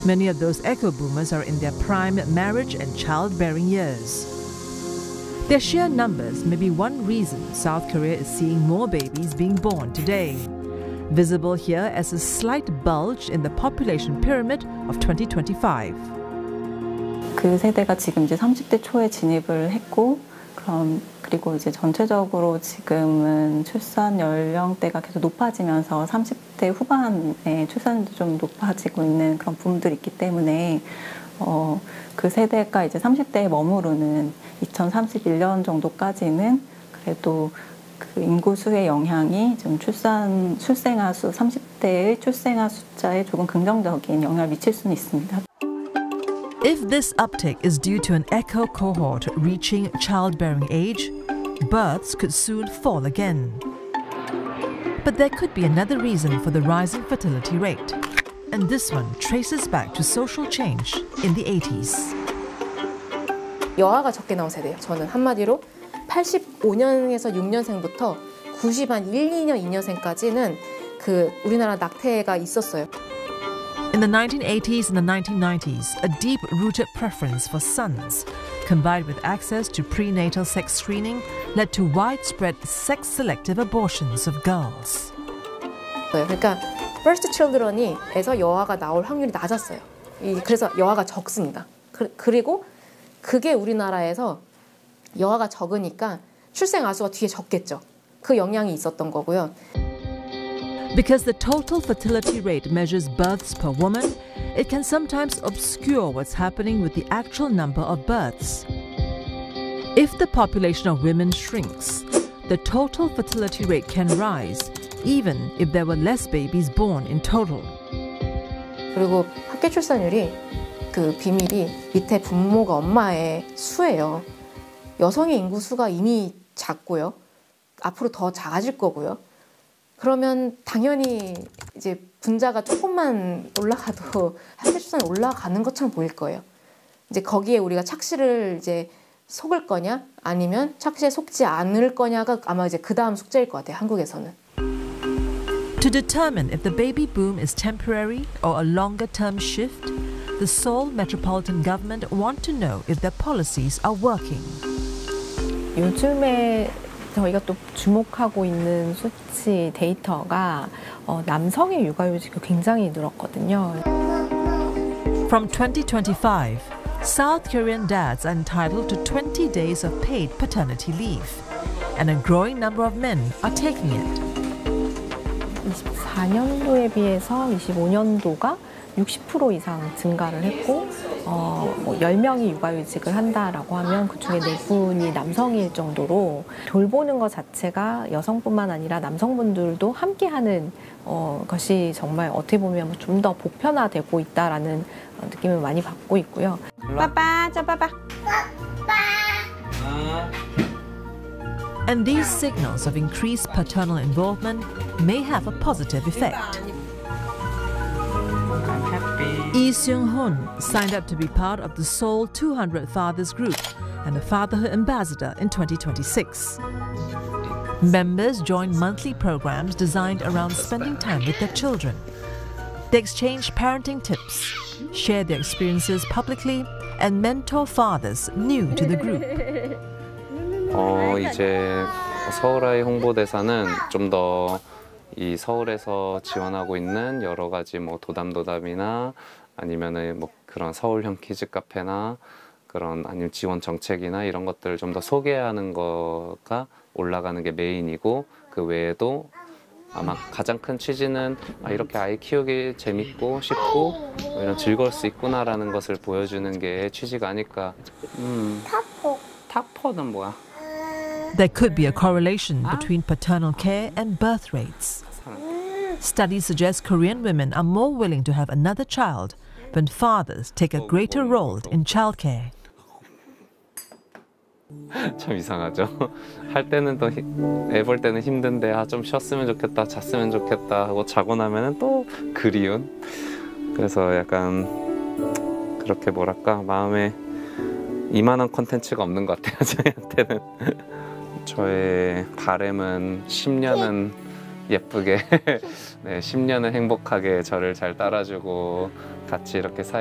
Many of those echo boomers are in their prime marriage and childbearing years. Their sheer numbers may be one reason South Korea is seeing more babies being born today. Visible here as a slight bulge in the population pyramid of 2025. 그 세대가 지금 이제 30대 초에 진입을 했고, 그리고 이제 전체적으로 지금은 출산 연령대가 계속 높아지면서 30대 후반에 출산율도 좀 높아지고 있는 그런 부분들이 있기 때문에 그 세대가 이제 30대에 머무르는 2031년 정도까지는 그래도 그 인구수의 영향이 좀 출생아 수, 30대의 출생아 숫자에 조금 긍정적인 영향을 미칠 수는 있습니다. If this uptick is due to an echo cohort reaching childbearing age, births could soon fall again. But there could be another reason for the rising fertility rate, and this one traces back to social change in the 80s. 여아가 적게 나온 세대예요. 저는 한마디로 85년에서 6년생부터 90한 1, 2년, 2년생까지는 그 우리나라 낙태가 있었어요. In the 1980s and the 1990s, a deep-rooted preference for sons, combined with access to prenatal sex screening, led to widespread sex-selective abortions of girls. 그러니까 first children이에서 여아가 나올 확률이 낮았어요. 그래서 여아가 적습니다. 그리고 그게 우리나라에서 여아가 적으니까 출생 아수가 뒤에 적겠죠. 그 영향이 있었던 거고요. Because the total fertility rate measures births per woman, it can sometimes obscure what's happening with the actual number of births. If the population of women shrinks, the total fertility rate can rise, even if there were less babies born in total. 그리고 합계 출산율이 그 비밀이 밑에 분모가 엄마의 수예요. 여성의 인구수가 이미 작고요. 앞으로 더 작아질 거고요. 그러면 당연히 이제 분자가 조금만 올라가도 합계 출산이 올라가는 것처럼 보일 거예요. 이제 거기에 우리가 착시를 이제 속을 거냐, 아니면 착시에 속지 않을 거냐가 아마 이제 그 다음 숙제일 것 같아요. 한국에서는. To determine if the baby boom is temporary or a longer-term shift, the Seoul Metropolitan Government want to know if their policies are working. 요즘에 저희가 또 주목하고 있는 수치 데이터가 남성의 육아휴직이 굉장히 늘었거든요. From 2025, South Korean dads are entitled to 20 days of paid paternity leave, and a growing number of men are taking it. 24년도에 비해서 25년도가 60% 이상 증가를 했고 10명이 육아휴직을 한다라고 하면 그중에 4분이 남성일 정도로 돌보는 것 자체가 여성뿐만 아니라 남성분들도 함께하는 것이 정말 어떻게 보면 좀 더 보편화되고 있다라는 느낌을 많이 받고 있고요. 빠빠, 자 빠빠. And these signals of increased paternal involvement may have a positive effect. Lee Seung-hoon signed up to be part of the Seoul 200 Fathers Group and a fatherhood ambassador in 2026. Members join monthly programs designed around spending time with their children. They exchange parenting tips, share their experiences publicly, and mentor fathers new to the group. 이제 서울아이 홍보대사는 좀 더 이 서울에서 지원하고 있는 여러 가지 뭐 도담이나 아니면은 뭐 그런 서울형 키즈 카페나 그런 아니면 지원 정책이나 이런 것들을 좀 더 소개하는 거가 올라가는 게 메인이고, 그 외에도 아마 가장 큰 취지는 이렇게 아이 키우기 재밌고 쉽고 이런 즐거울 수 있구나라는 것을 보여주는 게 취지가 아닐까. 타포는 뭐야? There could be a correlation between paternal care and birth rates. Studies suggest Korean women are more willing to have another child when fathers take a greater role in childcare. 참 이상하죠. 할 때는 또 애 볼 때는 힘든데 좀 쉬었으면 좋겠다, 잤으면 좋겠다 하고 자고 나면은 또 그리운. 그래서 약간 그렇게 뭐랄까 마음에 이만한 콘텐츠가 없는 것 같아요. 저희한테는. 저의 바람은 10년은 예쁘게, 네, 10년은 행복하게 저를 잘 따라주고 같이 이렇게